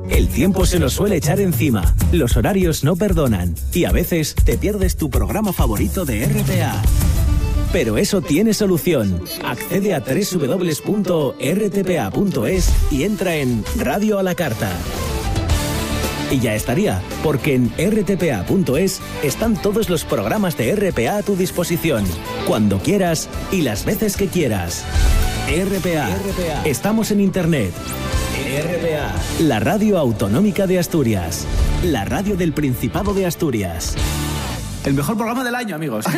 El tiempo se nos suele echar encima, los horarios no perdonan y a veces te pierdes tu programa favorito de RPA. Pero eso tiene solución. Accede a www.rtpa.es y entra en Radio a la Carta. Y ya estaría, porque en rtpa.es están todos los programas de RPA a tu disposición, cuando quieras y las veces que quieras. RPA. Estamos en Internet. RPA, la radio autonómica de Asturias. La radio del Principado de Asturias. El mejor programa del año, amigos.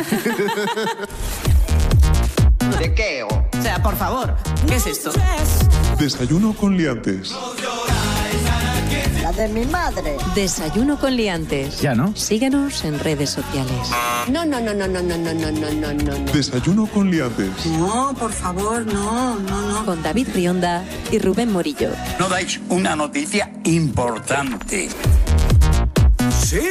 ¿De qué? O sea, por favor, ¿qué es esto? Desayuno con liantes. La de mi madre. Desayuno con liantes. Ya, ¿no? Síguenos en redes sociales. No. Desayuno con liantes. No, por favor, no. Con David Rionda y Rubén Morillo. No dais una noticia importante. ¡Sí!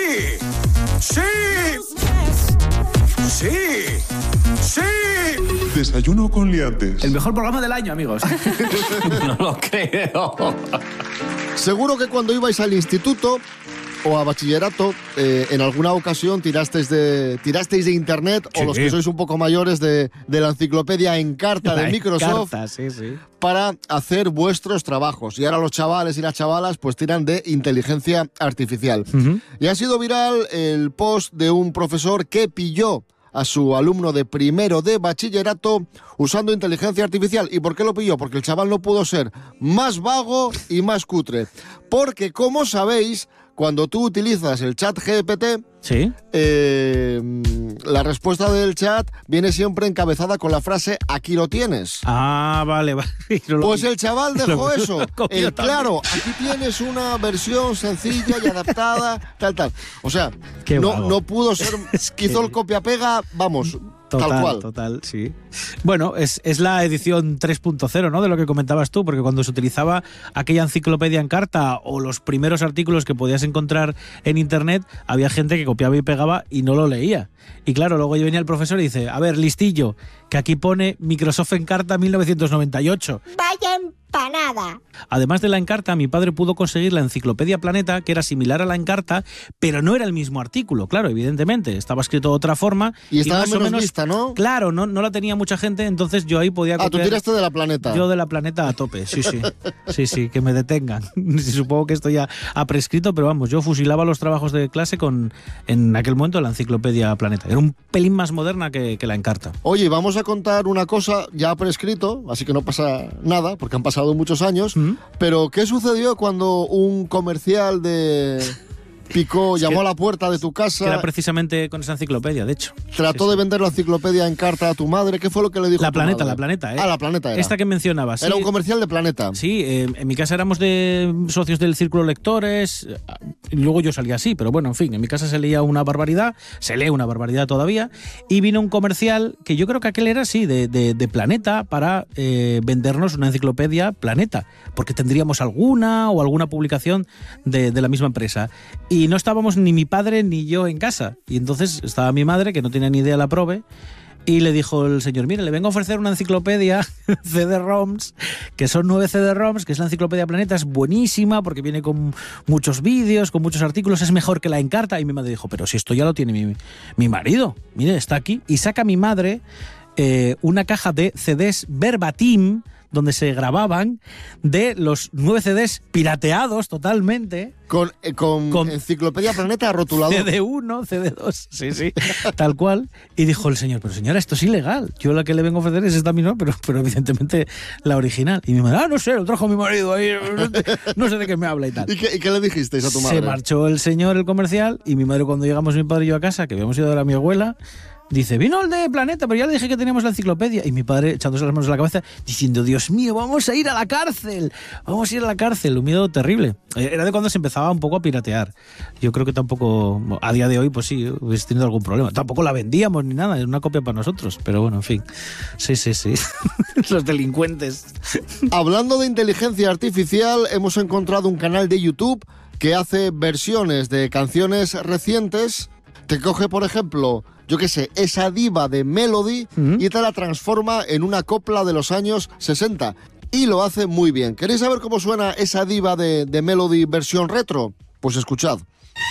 Desayuno con liantes. El mejor programa del año, amigos. No lo creo. Seguro que cuando ibais al instituto o a bachillerato, en alguna ocasión tirasteis de internet, Sí. o los que sois un poco mayores de la enciclopedia Encarta de La Microsoft, Encarta, sí. para hacer vuestros trabajos. Y ahora los chavales y las chavalas pues tiran de inteligencia artificial. Uh-huh. Y ha sido viral el post de un profesor que pilló a su alumno de primero de bachillerato usando inteligencia artificial. ¿Y por qué lo pilló? Porque el chaval no pudo ser más vago y más cutre. Porque, como sabéis, cuando tú utilizas el chat GPT, ¿Sí? La respuesta del chat viene siempre encabezada con la frase «aquí lo tienes». Ah, vale. Pues el chaval dejó eso. copió Claro, aquí tienes una versión sencilla y adaptada, tal. O sea, Qué vago. no pudo ser... Es que- Hizo el copia-pega, vamos, tal cual. Total, sí. Bueno, es la edición 3.0, ¿no? De lo que comentabas tú, porque cuando se utilizaba aquella enciclopedia Encarta o los primeros artículos que podías encontrar en Internet, había gente que copiaba y pegaba y no lo leía. Y claro, luego venía el profesor y dice, a ver, listillo, que aquí pone Microsoft Encarta 1998. Vaya empanada. Además de la Encarta, mi padre pudo conseguir la Enciclopedia Planeta, que era similar a la Encarta, pero no era el mismo artículo, claro, evidentemente. Estaba escrito de otra forma. Y estaba más o menos vista, ¿no? Claro, no la tenía mucha gente, entonces yo ahí podía Tú copiar. tiraste de la Planeta. Yo de la Planeta a tope, sí. Sí, que me detengan. Supongo que esto ya ha prescrito, pero vamos, yo fusilaba los trabajos de clase en aquel momento, la Enciclopedia Planeta. Era un pelín más moderna que la Encarta. Oye, vamos a contar una cosa ya prescrito, así que no pasa nada, porque han pasado muchos años, pero ¿qué sucedió cuando un comercial de Pico llamó a la puerta de tu casa? Que era precisamente con esa enciclopedia, de hecho. Trató de vender la enciclopedia Encarta a tu madre. ¿Qué fue lo que le dijo La tu Planeta, madre? la Planeta, ¿eh? Ah, la Planeta era. Esta que mencionabas. Era sí. un comercial de Planeta. Sí, en mi casa éramos de socios del Círculo Lectores, y luego yo salía así, pero bueno, en fin, en mi casa se leía una barbaridad, se lee una barbaridad todavía, y vino un comercial, que yo creo que aquel era así, de Planeta, para vendernos una enciclopedia Planeta, porque tendríamos alguna publicación de la misma empresa. Y no estábamos ni mi padre ni yo en casa, y entonces estaba mi madre, que no tenía ni idea de la prove, y le dijo el señor, mire, le vengo a ofrecer una enciclopedia CD-ROMs, que son 9 CD-ROMs, que es la enciclopedia Planeta, es buenísima porque viene con muchos vídeos, con muchos artículos, es mejor que la Encarta. Y mi madre dijo, pero si esto ya lo tiene mi marido, mire, está aquí. Y saca mi madre una caja de CDs verbatim, donde se grababan de los 9 CDs pirateados totalmente. Con Enciclopedia Planeta rotulador. CD1, CD2, sí, tal cual. Y dijo el señor, pero señora, esto es ilegal. Yo la que le vengo a ofrecer es esta misma, pero evidentemente la original. Y mi madre, no sé, lo trajo mi marido ahí, no sé de qué me habla y tal. ¿Y qué le dijisteis a tu madre? Se marchó el señor, el comercial, y mi madre, cuando llegamos mi padre y yo a casa, que habíamos ido a ver a mi abuela, dice, vino el de Planeta, pero ya le dije que teníamos la enciclopedia. Y mi padre echándose las manos en la cabeza, diciendo, Dios mío, vamos a ir a la cárcel. Vamos a ir a la cárcel. Un miedo terrible. Era de cuando se empezaba un poco a piratear. Yo creo que tampoco, a día de hoy, pues sí, hubiese tenido algún problema. Tampoco la vendíamos ni nada, es una copia para nosotros. Pero bueno, en fin. Sí. Los delincuentes. Hablando de inteligencia artificial, hemos encontrado un canal de YouTube que hace versiones de canciones recientes. Te coge, por ejemplo, yo qué sé, esa diva de Melody y te la transforma en una copla de los años 60. y lo hace muy bien. ¿Queréis saber cómo suena esa diva de Melody versión retro? Pues escuchad.